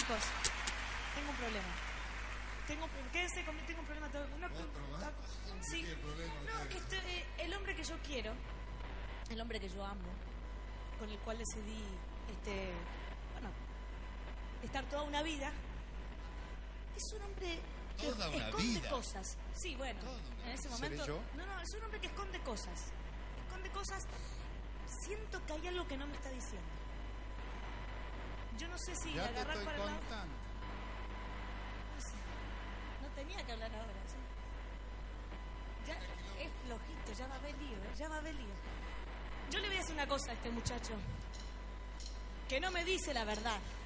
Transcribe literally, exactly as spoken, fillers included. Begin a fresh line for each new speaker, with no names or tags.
chicos, tengo un problema. Tengo, quédense conmigo, tengo un problema. Una,
¿Otro,
sí. No, que este, eh, el hombre que yo quiero, el hombre que yo amo, con el cual decidí, este, bueno, estar toda una vida, es un hombre que
Toda una
esconde
vida.
cosas. Sí, bueno, en ese momento.
¿Seré yo?
No, no, es un hombre que esconde cosas. Esconde cosas. Siento que hay algo que no me está diciendo. Yo no sé si
Ya te
agarrar
estoy
para el lado.
contando.
No sé. No tenía que hablar ahora, ¿sí? Ya es flojito, ya va a haber lío, ¿eh? Ya va a haber lío. Yo le voy a decir una cosa a este muchacho. Que no me dice la verdad.